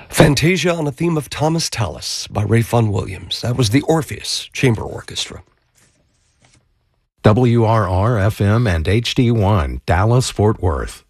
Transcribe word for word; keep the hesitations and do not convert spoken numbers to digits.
Fantasia on a Theme of Thomas Tallis by Ray Vaughan Williams. That was the Orpheus Chamber Orchestra. W R R F M and H D one, Dallas, Fort Worth.